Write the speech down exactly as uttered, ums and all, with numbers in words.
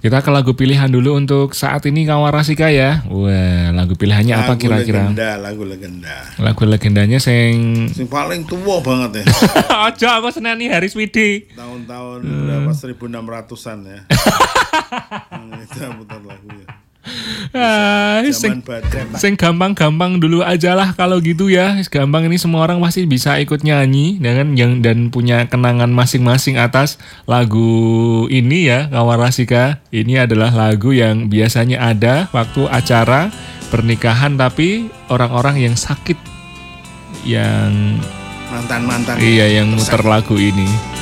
Kita ke lagu pilihan dulu untuk saat ini Kawarasika ya. Wah, lagu pilihannya lagu apa kira-kira? Legenda, lagu legenda. Lagu legendanya sing Sing paling tua banget ya. Aja aku seneni Haris Widi. Tahun-tahun hmm. berapa seribu enam ratusan ya. hmm, itu putar lagunya. Ah, sing, sing gampang-gampang dulu aja lah kalau gitu ya. Gampang ini semua orang pasti bisa ikut nyanyi dengan yang dan punya kenangan masing-masing atas lagu ini ya, Kawarasika. Ini adalah lagu yang biasanya ada waktu acara pernikahan tapi orang-orang yang sakit yang mantan-mantan iya yang muter lagu ini.